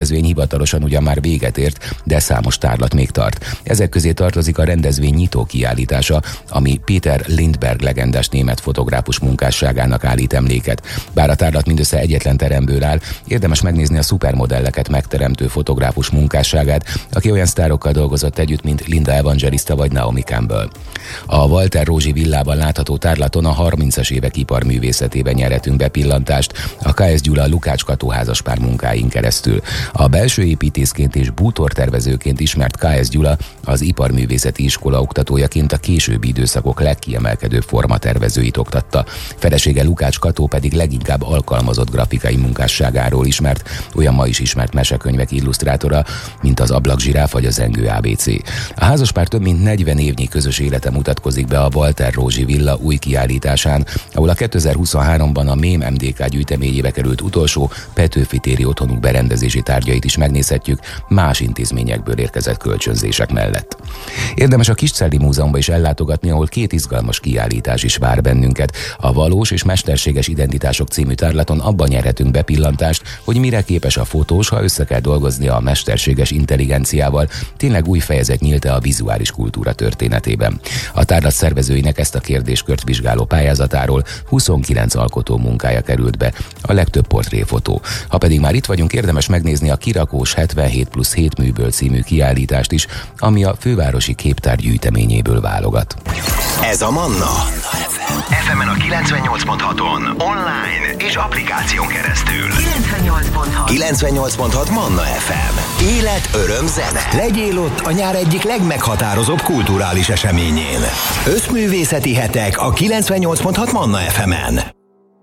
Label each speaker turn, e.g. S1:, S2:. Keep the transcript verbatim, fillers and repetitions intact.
S1: rendezvény hivatalosan ugyan már véget ért, de számos tárlat még tart. Ezek közé tartozik a rendezvény nyitó kiállítása, ami Peter Lindbergh legendás német fotográfus munkásságának állít emléket. Bár a tárlat mindössze egyetlen teremből áll, érdemes megnézni a szupermodelleket megteremtő fotográfus munkásságát, aki olyan sztárokkal dolgozott együtt, mint Linda Evangelista vagy Naomi Campbell. A Walter Rózsi villában látható tárlaton a harmincas évek iparművészetében nyerhetünk bepillantást a ká es Gyula Lukács Kató házaspár munkáin keresztül. A belső építészként és bútortervezőként ismert ká es Gyula az iparművészeti iskola oktatójaként a későbbi időszakok legkiemelkedőbb formatervezőit oktatta. Felesége Lukács Kató pedig leginkább alkalmazott grafikai munkásságáról ismert, olyan ma is ismert mesekönyvek illusztrátora, mint az Ablakzsiráf vagy a Zengő á bé cé. A házaspár több mint negyven évnyi közös élete mutatkozik be a Walter Rózsi villa új kiállításán, ahol a kétezer-huszonháromban a mém em dé ká gyűjteményébe került utolsó Petőfi téri otthonuk berendezési tárgyait is megnézhetjük más intézményekből érkezett kölcsönzések mellett. Érdemes a Kiscelli Múzeumba is ellátogatni, ahol két izgalmas kiállítás is vár bennünket. A Valós és Mesterséges Identitások című tárlaton abban nyerhetünk bepillantást, hogy mire képes a fotós, ha össze kell dolgoznia a mesterséges intelligenciával. Tényleg új fejezet nyílt-e a vizuális kultúra történetében. A tárlat szervezőinek ezt a kérdéskört vizsgáló pályázatáról huszonkilenc alkotó munkája került be, a legtöbb portréfotó. Ha pedig már itt vagyunk, érdemes megnézni a Kirakós hetvenhét plusz hét műből című kiállítást is, ami a fővárosi képtár gyűjteményéből válogat.
S2: Ez a Manna. ef emen a kilencvennyolc pont haton, online és applikáción keresztül.
S3: kilencvennyolc pont hat
S2: kilencvennyolc pont hat Manna ef em. Élet, öröm, zene. Legyél ott a nyár egyik legmeghatározóbb kulturális eseményén. Összművészeti hetek a kilencvennyolc pont hat Manna ef emen.